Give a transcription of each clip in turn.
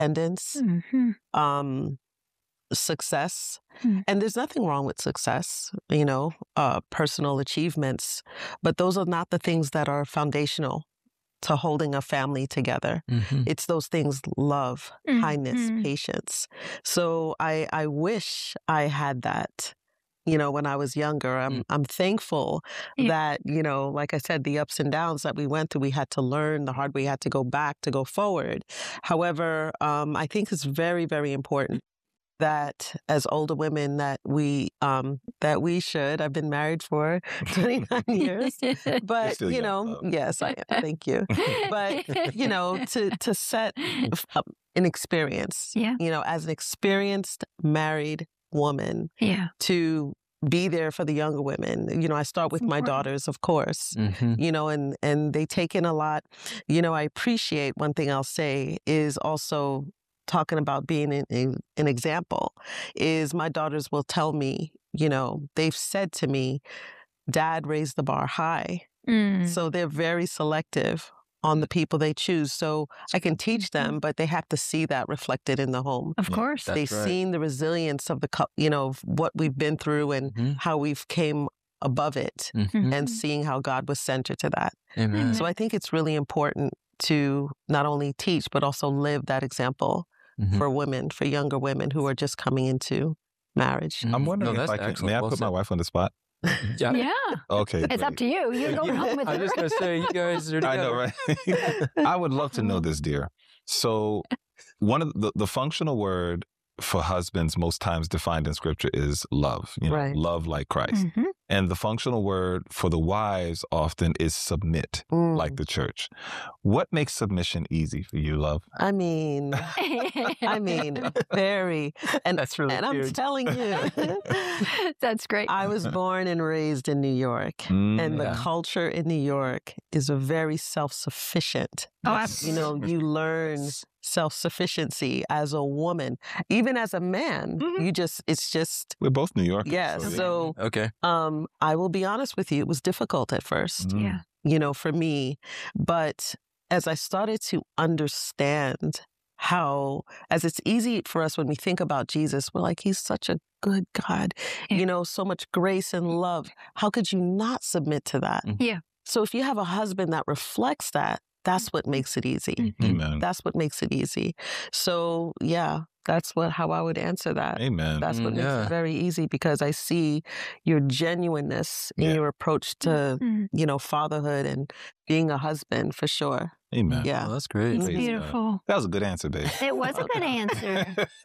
independence, success. And there's nothing wrong with success, personal achievements, but those are not the things that are foundational to holding a family together. It's those things: love, kindness, patience. So I wish I had that, when I was younger. I'm thankful that, like I said, the ups and downs that we went through, we had to learn the hard way, we had to go back to go forward. However, I think it's very, very important that as older women that we should. I've been married for 29 years, but yes, I am. Thank you. But to set up an experience, as an experienced married woman, to be there for the younger women. I start with my daughters, of course, and they take in a lot. I appreciate, one thing I'll say is also talking about being an example, is my daughters will tell me, they've said to me, Dad raised the bar high. So they're very selective on the people they choose. So I can teach them, but they have to see that reflected in the home. Of course. They've seen the resilience of of what we've been through and how we've came above it, and seeing how God was centered to that. Amen. So I think it's really important to not only teach, but also live that example for women, for younger women who are just coming into marriage. I'm wondering if I can, may I put my wife on the spot? Yeah. Okay. It's up to you. You go home with her. I'm just going to say, you guys are together. I know, right? I would love to know this, dear. So one of the functional word for husbands most times defined in scripture is love, love like Christ. And the functional word for the wives often is submit, like the church. What makes submission easy for you, love? I mean, very. And that's really and I'm telling you. That's great. I was born and raised in New York, and the culture in New York is very self-sufficient. Oh, absolutely. You learn self-sufficiency as a woman. Even as a man, it's just... We're both New Yorkers. Yeah, so okay. I will be honest with you, it was difficult at first, for me. But as I started to understand how, as it's easy for us when we think about Jesus, we're like, he's such a good God, so much grace and love. How could you not submit to that? Yeah. So if you have a husband that reflects that, that's what makes it easy. Amen. That's what makes it easy. So, yeah, that's how I would answer that. Amen. That's what makes it very easy, because I see your genuineness in your approach to, fatherhood and being a husband, for sure. Amen. Yeah. Oh, that's great. It's beautiful. That was a good answer, babe. It was a good answer.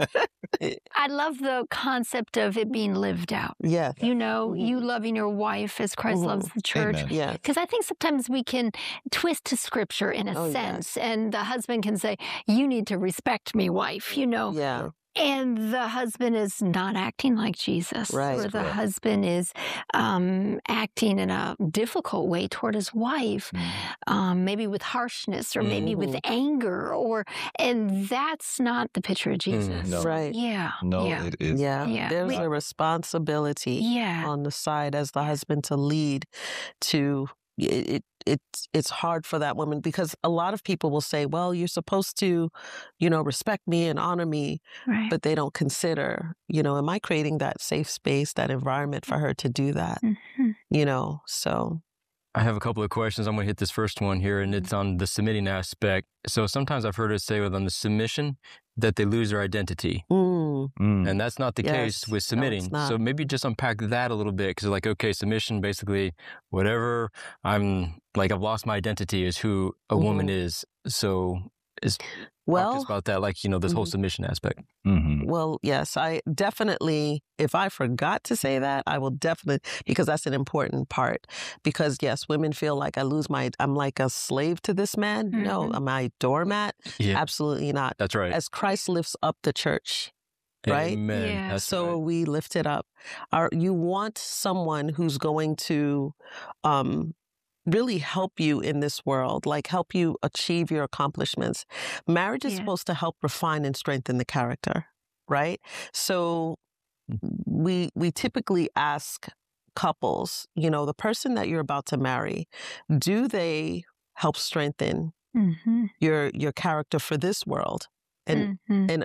I love the concept of it being lived out. Yes. You loving your wife as Christ loves the church. Amen. Yes. Because I think sometimes we can twist to scripture in a sense, and the husband can say, you need to respect me, wife, Yeah. And the husband is not acting like Jesus. Right. Or the husband is acting in a difficult way toward his wife, maybe with harshness or maybe with anger, and that's not the picture of Jesus. No. Right. Yeah. No, yeah. it is. Yeah. There's a responsibility on the side as the husband to lead, to... It's hard for that woman, because a lot of people will say, well, you're supposed to, respect me and honor me, Right. but they don't consider, am I creating that safe space, that environment for her to do that? So. I have a couple of questions. I'm going to hit this first one here, and it's on the submitting aspect. So sometimes I've heard it say on the submission that they lose their identity. And that's not the case with submitting. No, so maybe just unpack that a little bit, because okay, submission, basically, whatever I've lost my identity is who a woman is. So talk to us about that, this whole submission aspect. Well, yes, I definitely, if I forgot to say that, I will definitely, because that's an important part. Because yes, women feel like I'm like a slave to this man. No, am I a doormat? Yeah. Absolutely not. That's right. As Christ lifts up the church, right? Amen. Yeah. That's So right. we lift it up. You want someone who's going to really help you in this world, help you achieve your accomplishments. Marriage is supposed to help refine and strengthen the character, right? So we typically ask couples, the person that you're about to marry, do they help strengthen your character for this world? And